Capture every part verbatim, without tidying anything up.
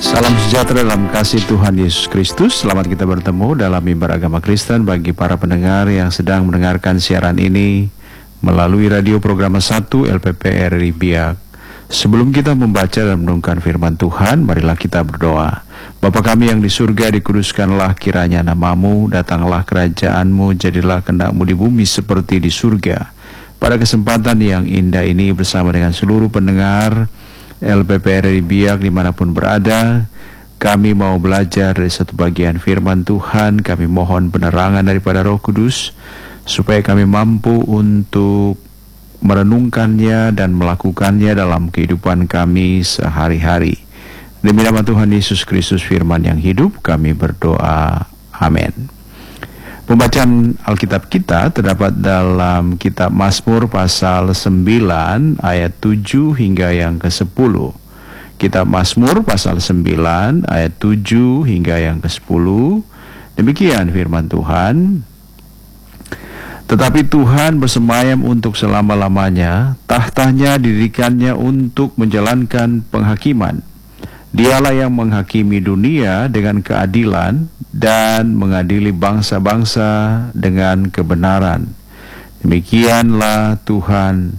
Salam sejahtera dalam kasih Tuhan Yesus Kristus. Selamat kita bertemu dalam mimbar agama Kristen bagi para pendengar yang sedang mendengarkan siaran ini melalui radio program satu L P P R I Biak. Sebelum kita membaca dan merenungkan firman Tuhan, marilah kita berdoa. Bapa kami yang di surga, dikuduskanlah kiranya namamu, datanglah kerajaanmu, jadilah kehendak-mu di bumi seperti di surga. Pada kesempatan yang indah ini bersama dengan seluruh pendengar L P P R I Biak dimanapun berada, kami mau belajar dari satu bagian firman Tuhan. Kami mohon penerangan daripada Roh Kudus supaya kami mampu untuk merenungkannya dan melakukannya dalam kehidupan kami sehari-hari. Demi nama Tuhan Yesus Kristus firman yang hidup, kami berdoa. Amin. Pembacaan Alkitab kita terdapat dalam kitab Mazmur pasal sembilan ayat tujuh hingga yang kesepuluh. Kitab Mazmur pasal sembilan ayat tujuh hingga yang kesepuluh. Demikian firman Tuhan. Tetapi Tuhan bersemayam untuk selama-lamanya, tahtanya didirikannya untuk menjalankan penghakiman. Dialah yang menghakimi dunia dengan keadilan dan mengadili bangsa-bangsa dengan kebenaran. Demikianlah Tuhan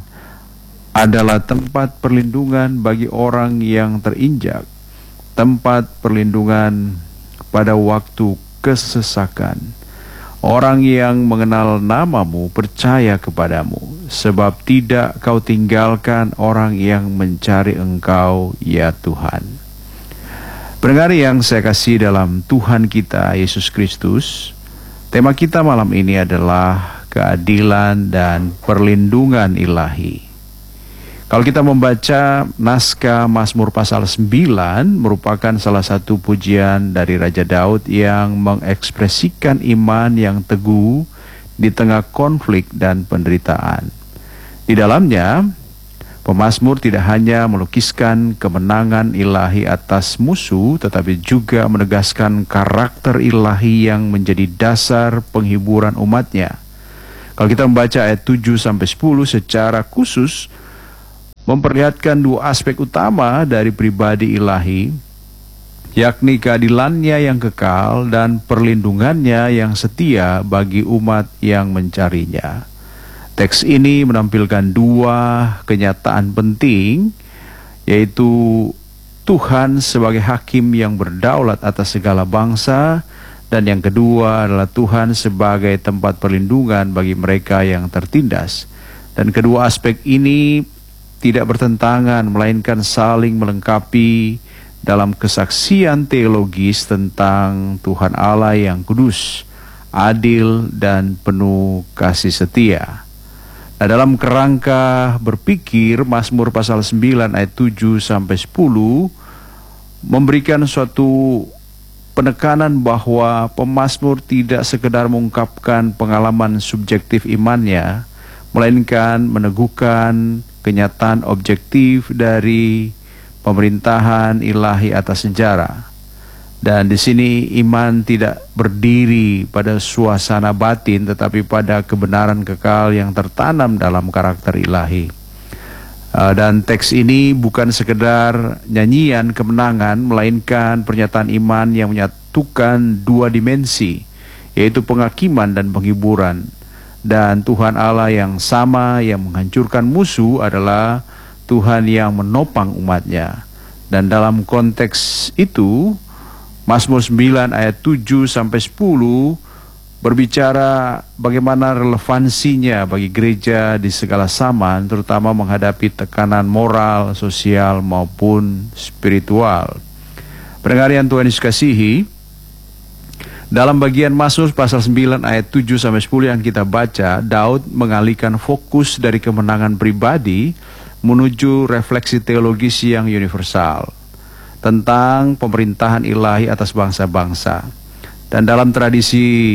adalah tempat perlindungan bagi orang yang terinjak, tempat perlindungan pada waktu kesesakan. Orang yang mengenal namamu percaya kepadamu, sebab tidak kau tinggalkan orang yang mencari engkau, ya Tuhan. Pendengar yang saya kasih dalam Tuhan kita Yesus Kristus, tema kita malam ini adalah keadilan dan perlindungan ilahi. Kalau kita membaca naskah Mazmur pasal sembilan, merupakan salah satu pujian dari Raja Daud yang mengekspresikan iman yang teguh di tengah konflik dan penderitaan. Di dalamnya, pemazmur tidak hanya melukiskan kemenangan ilahi atas musuh, tetapi juga menegaskan karakter ilahi yang menjadi dasar penghiburan umatnya. Kalau kita membaca ayat tujuh sampai sepuluh secara khusus, memperlihatkan dua aspek utama dari pribadi ilahi, yakni keadilannya yang kekal dan perlindungannya yang setia bagi umat yang mencarinya. Teks ini menampilkan dua kenyataan penting, yaitu Tuhan sebagai hakim yang berdaulat atas segala bangsa, dan yang kedua adalah Tuhan sebagai tempat perlindungan bagi mereka yang tertindas. Dan kedua aspek ini tidak bertentangan, melainkan saling melengkapi dalam kesaksian teologis tentang Tuhan Allah yang kudus, adil, dan penuh kasih setia. Nah, dalam kerangka berpikir, Mazmur pasal sembilan ayat tujuh sampai sepuluh memberikan suatu penekanan bahwa pemazmur tidak sekedar mengungkapkan pengalaman subjektif imannya, melainkan meneguhkan kenyataan objektif dari pemerintahan ilahi atas sejarah. Dan di sini iman tidak berdiri pada suasana batin, tetapi pada kebenaran kekal yang tertanam dalam karakter ilahi. Uh, dan teks ini bukan sekedar nyanyian kemenangan, melainkan pernyataan iman yang menyatukan dua dimensi, yaitu penghakiman dan penghiburan. Dan Tuhan Allah yang sama yang menghancurkan musuh adalah Tuhan yang menopang umatnya. Dan dalam konteks itu, Mazmur sembilan ayat tujuh sampai sepuluh berbicara bagaimana relevansinya bagi gereja di segala zaman, terutama menghadapi tekanan moral, sosial maupun spiritual. Pendengar yang Tuhan Yesus kasihi, dalam bagian Mazmur pasal sembilan ayat tujuh sampai sepuluh yang kita baca, Daud mengalihkan fokus dari kemenangan pribadi menuju refleksi teologis yang universal tentang pemerintahan ilahi atas bangsa-bangsa. Dan dalam tradisi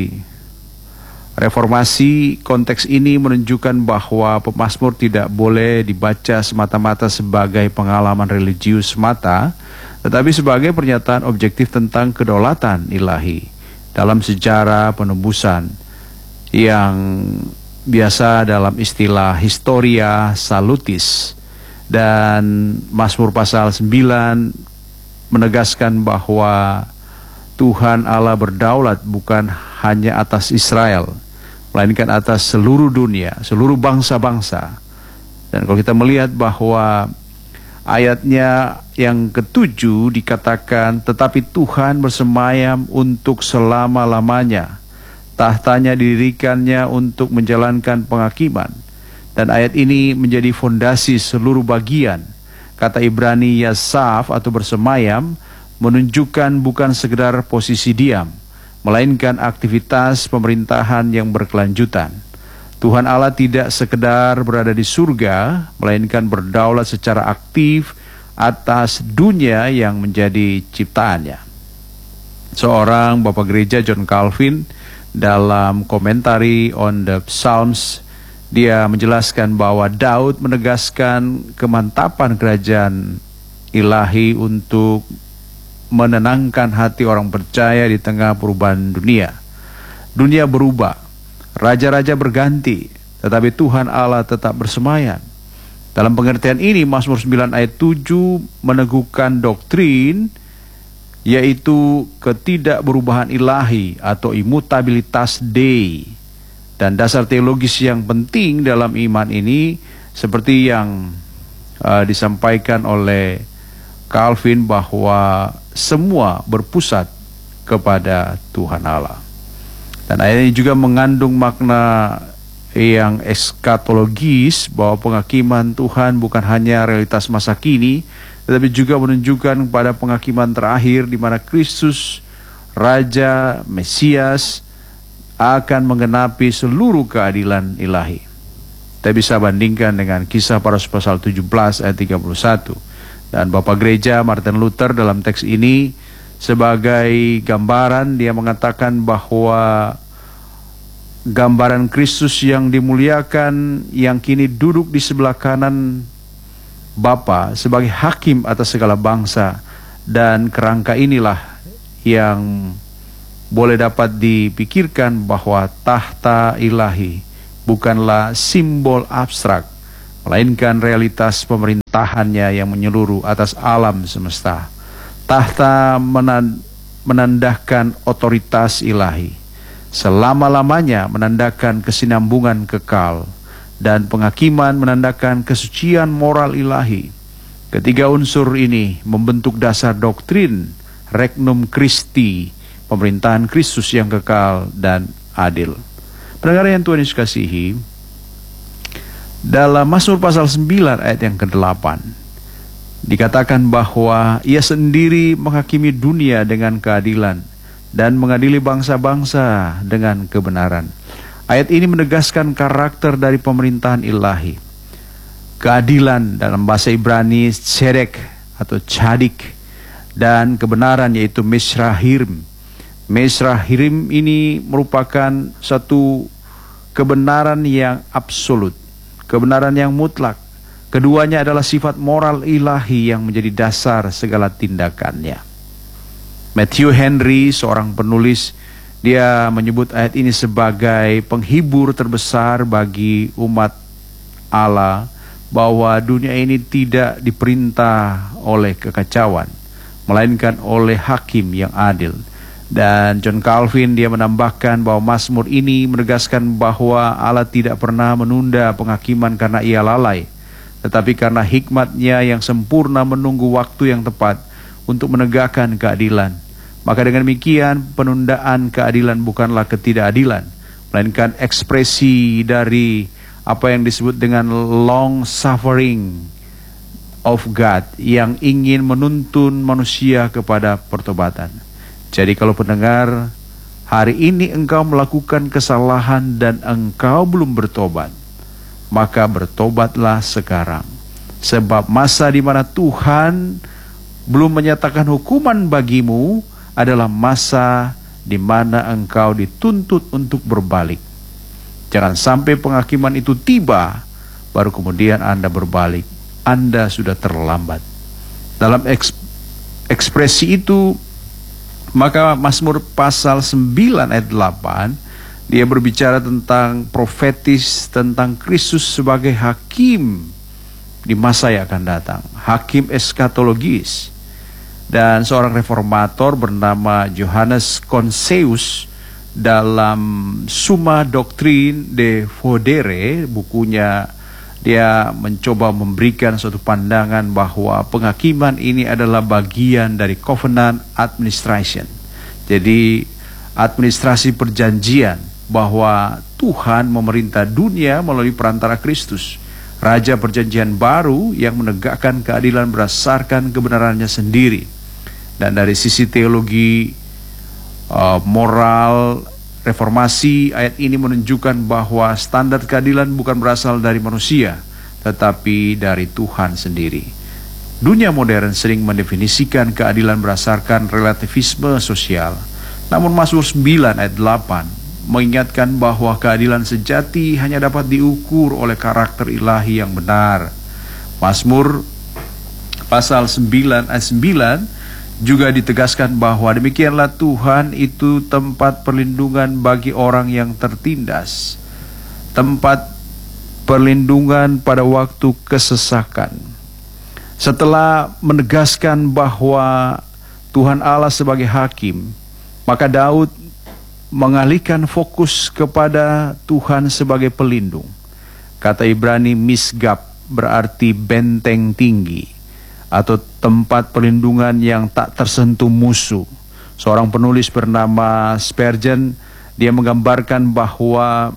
reformasi, konteks ini menunjukkan bahwa pemazmur tidak boleh dibaca semata-mata sebagai pengalaman religius semata, tetapi sebagai pernyataan objektif tentang kedaulatan ilahi dalam sejarah penebusan yang biasa dalam istilah historia salutis. Dan Mazmur pasal sembilan menegaskan bahwa Tuhan Allah berdaulat bukan hanya atas Israel, melainkan atas seluruh dunia, seluruh bangsa-bangsa. Dan kalau kita melihat bahwa ayatnya yang ketujuh dikatakan, tetapi Tuhan bersemayam untuk selama-lamanya, tahtanya didirikannya untuk menjalankan penghakiman. Dan ayat ini menjadi fondasi seluruh bagian. Kata Ibrani yasaf atau bersemayam menunjukkan bukan sekedar posisi diam, melainkan aktivitas pemerintahan yang berkelanjutan. Tuhan Allah tidak sekedar berada di surga, melainkan berdaulat secara aktif atas dunia yang menjadi ciptaannya. Seorang Bapak Gereja John Calvin dalam komentari on the Psalms, dia menjelaskan bahwa Daud menegaskan kemantapan kerajaan ilahi untuk menenangkan hati orang percaya di tengah perubahan dunia. Dunia berubah, raja-raja berganti, tetapi Tuhan Allah tetap bersemayam. Dalam pengertian ini, Mazmur sembilan ayat tujuh meneguhkan doktrin, yaitu ketidakberubahan ilahi atau immutabilitas Dei. Dan dasar teologis yang penting dalam iman ini, seperti yang uh, disampaikan oleh Calvin, bahwa semua berpusat kepada Tuhan Allah. Dan ayat ini juga mengandung makna yang eskatologis, bahwa penghakiman Tuhan bukan hanya realitas masa kini, tetapi juga menunjukkan pada penghakiman terakhir di mana Kristus, Raja, Mesias, akan menggenapi seluruh keadilan ilahi. Kita bisa bandingkan dengan Kisah Para Rasul pasal tujuh belas ayat tiga puluh satu. Dan Bapak Gereja Martin Luther dalam teks ini sebagai gambaran, dia mengatakan bahwa gambaran Kristus yang dimuliakan, yang kini duduk di sebelah kanan Bapa sebagai hakim atas segala bangsa, dan kerangka inilah yang boleh dapat dipikirkan bahwa tahta ilahi bukanlah simbol abstrak, melainkan realitas pemerintahannya yang menyeluruh atas alam semesta. Tahta menandakan otoritas ilahi, selama-lamanya menandakan kesinambungan kekal, dan penghakiman menandakan kesucian moral ilahi. Ketiga unsur ini membentuk dasar doktrin Regnum Christi, pemerintahan Kristus yang kekal dan adil. Pendengar yang Tuhan Yesus kasihi, dalam Mazmur pasal sembilan ayat yang kedelapan dikatakan bahwa Ia sendiri menghakimi dunia dengan keadilan dan mengadili bangsa-bangsa dengan kebenaran. Ayat ini menegaskan karakter dari pemerintahan ilahi. Keadilan dalam bahasa Ibrani tzedek atau tzadik, dan kebenaran yaitu mesrahirim. Mesrahirim ini merupakan satu kebenaran yang absolut, kebenaran yang mutlak. Keduanya adalah sifat moral ilahi yang menjadi dasar segala tindakannya. Matthew Henry, seorang penulis, dia menyebut ayat ini sebagai penghibur terbesar bagi umat Allah, bahwa dunia ini tidak diperintah oleh kekacauan, melainkan oleh hakim yang adil. Dan John Calvin, dia menambahkan bahwa Mazmur ini menegaskan bahwa Allah tidak pernah menunda penghakiman karena Ia lalai, tetapi karena hikmat-Nya yang sempurna menunggu waktu yang tepat untuk menegakkan keadilan. Maka dengan demikian, penundaan keadilan bukanlah ketidakadilan, melainkan ekspresi dari apa yang disebut dengan long suffering of God, yang ingin menuntun manusia kepada pertobatan. Jadi kalau pendengar, hari ini engkau melakukan kesalahan dan engkau belum bertobat, maka bertobatlah sekarang. Sebab masa di mana Tuhan belum menyatakan hukuman bagimu adalah masa di mana engkau dituntut untuk berbalik. Jangan sampai penghakiman itu tiba, baru kemudian Anda berbalik. Anda sudah terlambat. Dalam eks, ekspresi itu, maka Mazmur pasal sembilan ayat delapan, dia berbicara tentang profetis, tentang Kristus sebagai hakim di masa yang akan datang. Hakim eskatologis. Dan seorang reformator bernama Johannes Conseus dalam Summa Doctrine de Fodere, bukunya, dia mencoba memberikan suatu pandangan bahwa penghakiman ini adalah bagian dari covenant administration. Jadi administrasi perjanjian bahwa Tuhan memerintah dunia melalui perantara Kristus, Raja perjanjian baru yang menegakkan keadilan berdasarkan kebenarannya sendiri. Dan dari sisi teologi uh, moral reformasi, ayat ini menunjukkan bahwa standar keadilan bukan berasal dari manusia, tetapi dari Tuhan sendiri. Dunia modern sering mendefinisikan keadilan berdasarkan relativisme sosial. Namun Mazmur sembilan ayat delapan mengingatkan bahwa keadilan sejati hanya dapat diukur oleh karakter ilahi yang benar. Mazmur pasal sembilan ayat sembilan juga ditegaskan bahwa demikianlah Tuhan itu tempat perlindungan bagi orang yang tertindas, tempat perlindungan pada waktu kesesakan. Setelah menegaskan bahwa Tuhan Allah sebagai hakim, maka Daud mengalihkan fokus kepada Tuhan sebagai pelindung. Kata Ibrani Misgab berarti benteng tinggi atau tempat perlindungan yang tak tersentuh musuh. Seorang penulis bernama Spurgeon, dia menggambarkan bahwa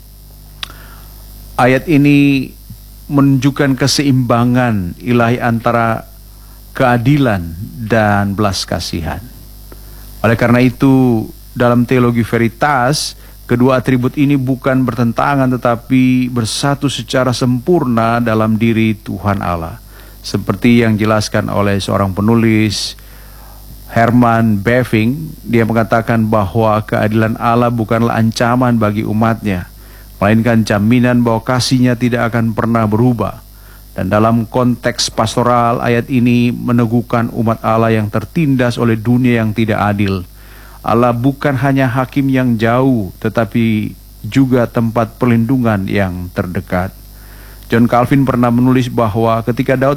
ayat ini menunjukkan keseimbangan ilahi antara keadilan dan belas kasihan. Oleh karena itu, dalam teologi veritas, kedua atribut ini bukan bertentangan tetapi bersatu secara sempurna dalam diri Tuhan Allah. Seperti yang dijelaskan oleh seorang penulis, Herman Bavinck, dia mengatakan bahwa keadilan Allah bukanlah ancaman bagi umatnya, melainkan jaminan bahwa kasih-Nya tidak akan pernah berubah. Dan dalam konteks pastoral, ayat ini meneguhkan umat Allah yang tertindas oleh dunia yang tidak adil. Allah bukan hanya hakim yang jauh, tetapi juga tempat perlindungan yang terdekat. John Calvin pernah menulis bahwa ketika Daud